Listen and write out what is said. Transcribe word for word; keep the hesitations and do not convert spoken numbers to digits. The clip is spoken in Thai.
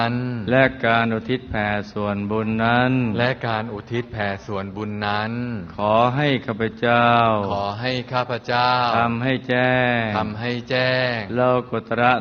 และการอุทิศแผ่ส่วนบุญนั้นและการอุทิศแผ่ส่วนบุญนั้นขอให้ข้าพเจ้าขอให้ข้าพเจ้าทำให้แจ้งทำให้แจ้งโลกุตระ